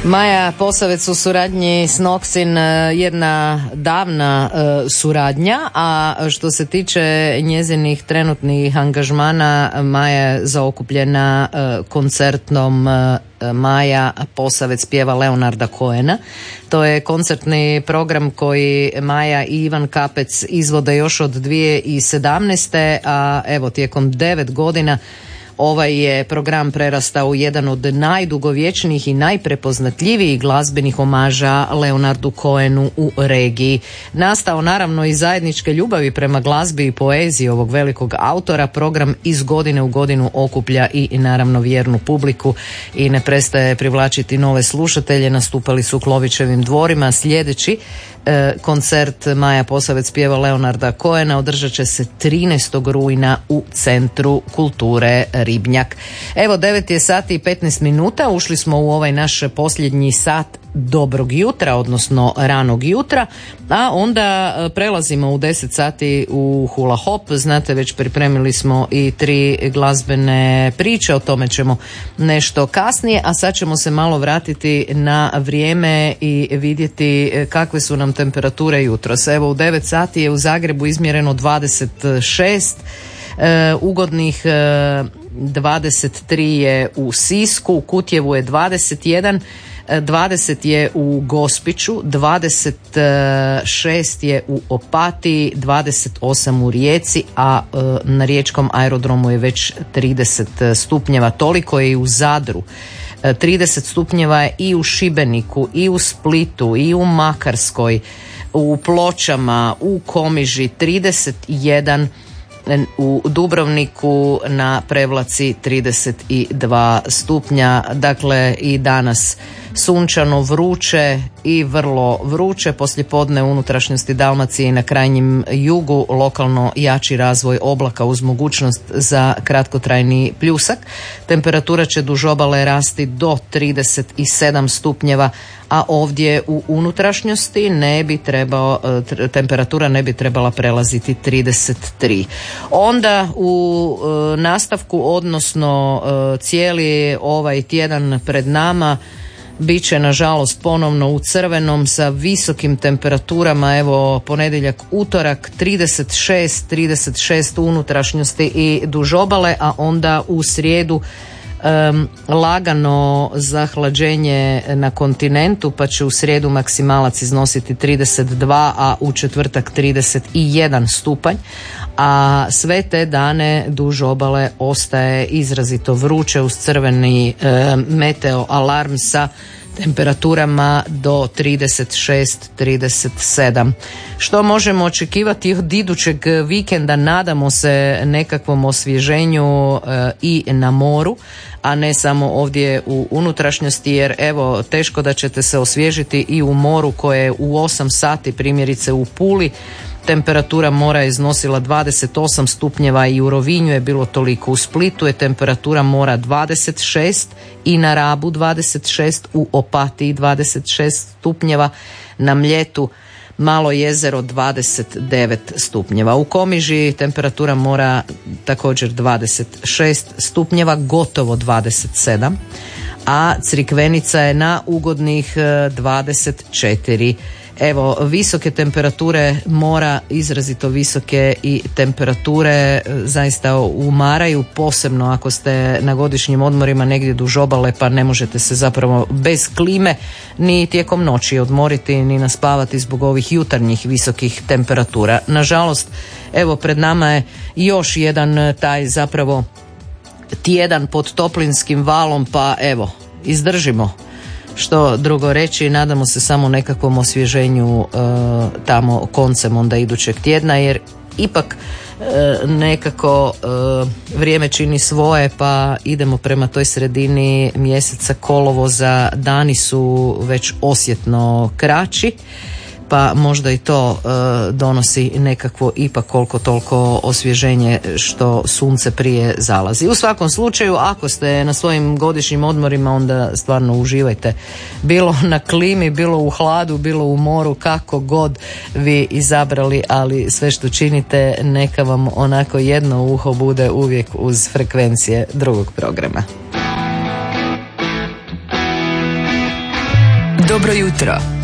Maja Posavec u suradnji s Noksin, jedna davna suradnja, a što se tiče njezinih trenutnih angažmana, Maja je zaokupljena koncertnom Maja Posavec pjeva Leonarda Cohena. To je koncertni program koji Maja i Ivan Kapec izvode još od 2017. a evo tijekom 9 godina ovaj je program prerastao u jedan od najdugovječnijih i najprepoznatljivijih glazbenih omaža Leonardu Cohenu u regiji. Nastao naravno iz zajedničke ljubavi prema glazbi i poeziji ovog velikog autora, program iz godine u godinu okuplja i naravno vjernu publiku i ne prestaje privlačiti nove slušatelje. Nastupali su u Klovićevim dvorima. Sljedeći koncert Maja Posavec pjeva Leonarda Cohena održat će se 13. rujna u Centru kulture Ribnjak. Evo 9 je sati i 15 minuta, ušli smo u ovaj naš posljednji sat dobrog jutra, odnosno ranog jutra, a onda prelazimo u 10 sati u Hula Hop. Znate, već pripremili smo i 3 glazbene priče, o tome ćemo nešto kasnije, a sad ćemo se malo vratiti na vrijeme i vidjeti kakve su nam temperature jutros. Evo u 9 sati je u Zagrebu izmjereno 26, ugodnih 23 je u Sisku, u Kutjevu je 21, 20 je u Gospiću, 26 je u Opatiji, 28 u Rijeci, a na riječkom aerodromu je već 30 stupnjeva. Toliko je i u Zadru. 30 stupnjeva je i u Šibeniku, i u Splitu, i u Makarskoj, u Pločama, u Komiži 31, u Dubrovniku na Prevlaci 32 stupnja. Dakle i danas sunčano, vruće i vrlo vruće. Poslijepodne u unutrašnjosti Dalmacije i na krajnjem jugu lokalno jači razvoj oblaka uz mogućnost za kratkotrajni pljusak. Temperatura će duž obale rasti do 37 stupnjeva, a ovdje u unutrašnjosti temperatura ne bi trebala prelaziti 33. Onda u nastavku, odnosno cijeli ovaj tjedan pred nama, bit će nažalost ponovno u crvenom sa visokim temperaturama. Evo ponedjeljak, utorak 36 u unutrašnjosti i duž obale, a onda u srijedu lagano zahlađenje na kontinentu, pa će u srijedu maksimalac iznositi 32, a u četvrtak 31 stupanj, a sve te dane duž obale ostaje izrazito vruće uz crveni meteo alarm sa temperaturama do 36-37. Što možemo očekivati od idućeg vikenda? Nadamo se nekakvom osvježenju i na moru, a ne samo ovdje u unutrašnjosti, jer evo teško da ćete se osvježiti i u moru koje je u 8 sati, primjerice u Puli temperatura mora je iznosila 28 stupnjeva i u Rovinju je bilo toliko. U Splitu je temperatura mora 26 i na Rabu 26, u Opatiji 26 stupnjeva, na Mljetu Malo jezero 29 stupnjeva. U Komiži temperatura mora također 26 stupnjeva, gotovo 27, a Crikvenica je na ugodnih 24. Evo, visoke temperature mora, izrazito visoke, i temperature zaista umaraju, posebno ako ste na godišnjim odmorima negdje duž obale, pa ne možete se zapravo bez klime ni tijekom noći odmoriti ni naspavati zbog ovih jutarnjih visokih temperatura. Nažalost, evo pred nama je još jedan taj zapravo tjedan pod toplinskim valom, pa evo, izdržimo. Što drugo reći, nadamo se samo nekakvom osvježenju tamo koncem onda idućeg tjedna, jer ipak nekako vrijeme čini svoje, pa idemo prema toj sredini mjeseca kolovoza, dani su već osjetno kraći, pa možda i to donosi nekakvo ipak koliko toliko osvježenje što sunce prije zalazi. U svakom slučaju, ako ste na svojim godišnjim odmorima, onda stvarno uživajte, bilo na klimi, bilo u hladu, bilo u moru, kako god vi izabrali, ali sve što činite neka vam onako jedno uho bude uvijek uz frekvencije drugog programa. Dobro jutro.